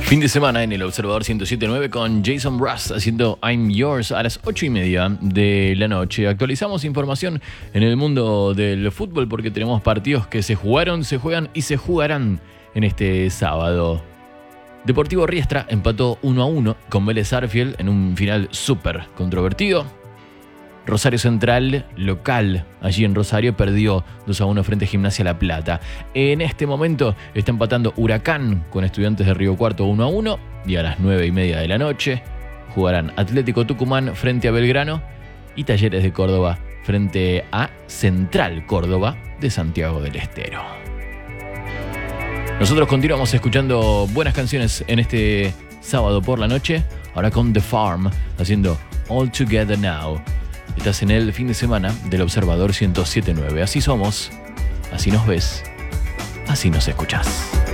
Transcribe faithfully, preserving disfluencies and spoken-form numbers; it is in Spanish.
Fin de semana en el Observador ciento siete punto nueve con Jason Mraz haciendo I'm Yours a las ocho y media de la noche. Actualizamos información en el mundo del fútbol porque tenemos partidos que se jugaron, se juegan y se jugarán en este sábado. Deportivo Riestra empató uno a uno con Vélez Sarsfield en un final súper controvertido. Rosario Central, local, allí en Rosario, perdió dos a uno frente a Gimnasia La Plata. En este momento está empatando Huracán con Estudiantes de Río Cuarto uno a uno. Y a las nueve y media de la noche jugarán Atlético Tucumán frente a Belgrano y Talleres de Córdoba frente a Central Córdoba de Santiago del Estero. Nosotros continuamos escuchando buenas canciones en este sábado por la noche. Ahora con The Farm haciendo All Together Now. Estás en el fin de semana del Observador ciento siete punto nueve. Así somos, así nos ves, así nos escuchás.